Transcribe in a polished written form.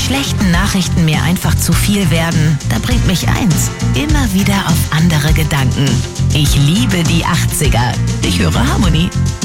schlechten Nachrichten mir einfach zu viel werden, da bringt mich eins immer wieder auf andere Gedanken. Ich liebe die 80er. Ich höre Harmony.